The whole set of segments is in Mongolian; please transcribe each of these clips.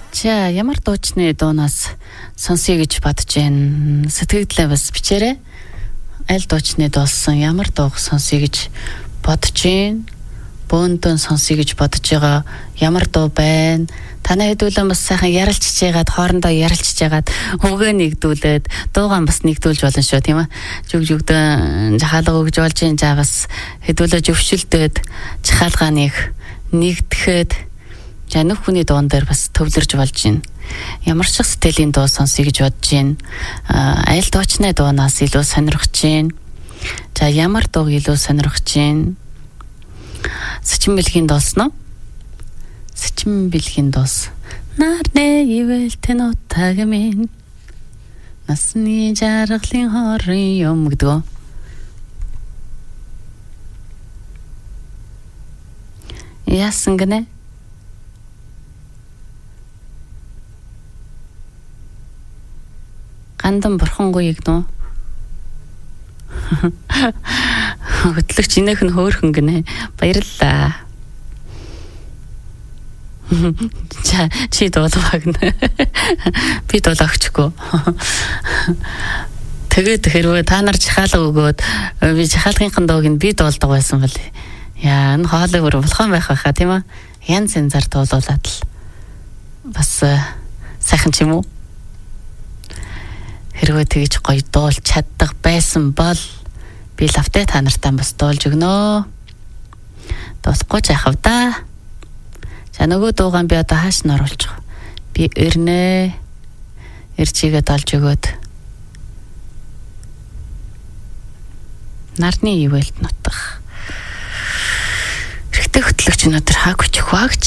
За ямар дуучны дуунаас сонсъё гэж бодож байна. Сэтгэлдээ бас бичээрэй. Аль дуучны дуулсан ямар дууг сонсъё гэж бодож байна. Бөөндөө сонсъё гэж бодож байгаа ямар дуу байна. Танай хэдүүлэн бас сайхан ярилцж байгаад хоорондоо ярилцж байгаад өгөө нэгдүүлээд дуугаан бас нэгдүүлж болно шүү тийм ээ. Жүгдэн жахаалга өгж болж энэ жаа бас хэдүүлээ зөвшөлдөд жахаалгаа нэгдэхэд за нөх хүний дуун дээр бас төвлөрж болж байна. Ямар ч сэтгэлийн дуу сонсъё гэж бодож байна. Аль дуучны дуунаас илүү сонирхож байна. За ямар дууг илүү сонирхож байна. Сэчин бэлгийн дуулсан уу? Сэчин бэлгийн дуус. Нарны ивэл тэн утаг минь. Насны жаргалын хорын юм гэдэг. Яасан гэнэ? Гандан бурхангүй гэнэ. Хөтлөгч инээх нь хөөхөн гинэ. Баярлалаа. Чи дуулах гинэ. Би дуулаачихгүй. Тэгээд хэрвээ та нар жахаалга өгөөд би жахаалгын дууг нь би дуулдаг байсан бол яа энэ хоолой бүр болохон байх байхаа тийм ээ. Янз янзаар дуулуулаад л бас сайхан ч юм уу. Хэрвээ тэгж гоё дуулж чаддаг байсан бол би лавтай та нартай бас дуулж өгнө. Дуулахгүй яахав да. За нөгөө дуугаан би одоо хааш нь оруулж байгаа. Би ирнэ. Ирчигээ долж өгөөд. Нарны ивэлд нутах. Эрэгтэй хөтлөгч өнөдөр хаагүй ч хаагч.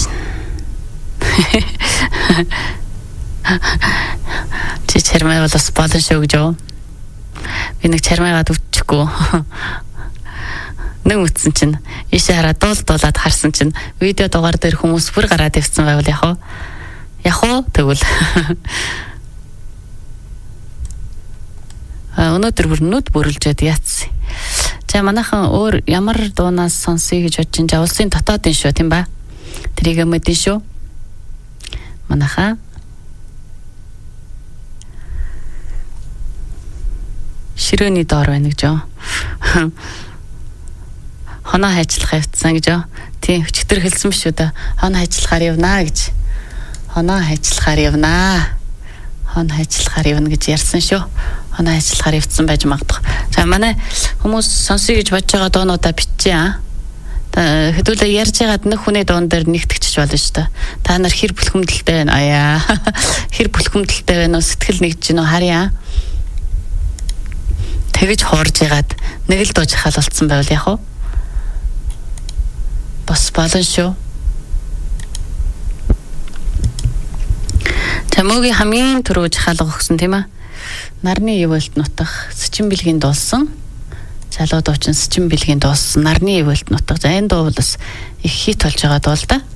Чи чармай бол бас болон шүү гэж юу? Би нэг чармайгаад өвчихгүй. Нэг үтсэн чинь ийшээ хараад дуулаад харсан чинь видео дугаар дээр хүмүүс бүр гараад ирсэн байвал яг уу тэгвэл өнөөдөр бүр нүд бүрэлжээд яатсан. За манайхан өөр ямар дуунаас сонсъё гэж бодож чинь улсын дотоодын шүү тийм ба. Тэрийг мэдэн шүү. Манайхан ширээний доор байна гэж юу? Хоноо хайчлах явцсан гэж юу? Тийм өчтөр хэлсэн биш үү да? Хоноо хайчлахаар явнаа гэж. Хоноо хайчлахаар явнаа. Хоноо хайчлахаар явна гэж ярьсан шүү. Хоноо хайчлахаар явцсан байж магадгүй. За манай хүмүүс сонсъё гэж бодож байгаа дуунуудаа бичээ аа. Хэдүүлээ ярьж байгаад нэг хүний дуун дээр нэгтгэж болно шүү дээ. Та нар хэр бүлхэмдэлтэй байна аяа. Хэр бүлхэмдэлтэй байна уу? Сэтгэл нэгж гинөө харъя. Тэгэж хуурж ягаад нэг л дууж халалцсан байвал яах вэ? Бас болон шүү. Тамогийн хамгийн түрүүж халга өгсөн тийм ээ. Нарны ивэлд нутах Сэчин бэлгийн дуулсан. Залуу дуучин Сэчин бэлгийн дуулсан Нарны ивэлд нутах. За энэ дуу бол бас их хит болж байгаа дуу л да.